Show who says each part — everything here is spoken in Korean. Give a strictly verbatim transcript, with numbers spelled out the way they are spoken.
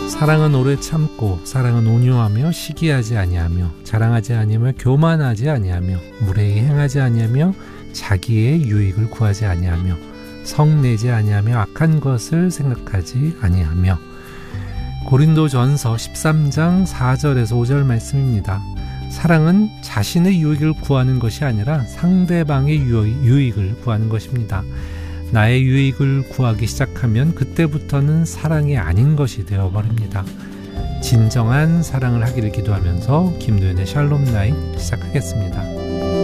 Speaker 1: 사랑은 오래 참고 사랑은 온유하며 시기하지 아니하며 자랑하지 아니하며 교만하지 아니하며 무례히 행하지 아니하며 자기의 유익을 구하지 아니하며 성내지 아니하며 악한 것을 생각하지 아니하며. 고린도전서 십삼 장 사 절에서 오 절 말씀입니다. 사랑은 자신의 유익을 구하는 것이 아니라 상대방의 유익을 구하는 것입니다. 나의 유익을 구하기 시작하면 그때부터는 사랑이 아닌 것이 되어버립니다. 진정한 사랑을 하기를 기도하면서 김도연의 샬롬 나잇 시작하겠습니다.